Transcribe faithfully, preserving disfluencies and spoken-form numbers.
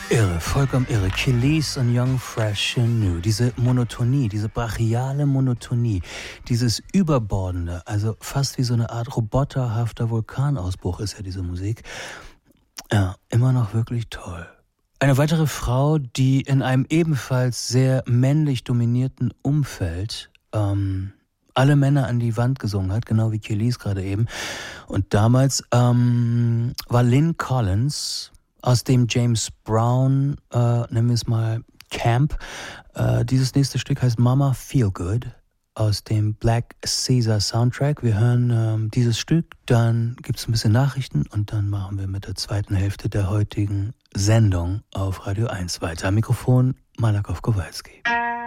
Irre, vollkommen irre. Kelis und Young, Fresh and New. Diese Monotonie, diese brachiale Monotonie, dieses Überbordende, also fast wie so eine Art roboterhafter Vulkanausbruch ist ja diese Musik. Ja, immer noch wirklich toll. Eine weitere Frau, die in einem ebenfalls sehr männlich dominierten Umfeld ähm, alle Männer an die Wand gesungen hat, genau wie Kelis gerade eben. Und damals ähm, war Lynn Collins aus dem James Brown, äh, nennen wir es mal Camp. Äh, dieses nächste Stück heißt Mama Feel Good aus dem Black Caesar Soundtrack. Wir hören ähm, dieses Stück, dann gibt es ein bisschen Nachrichten und dann machen wir mit der zweiten Hälfte der heutigen Sendung auf Radio eins weiter. Am Mikrofon Malakow Kowalski.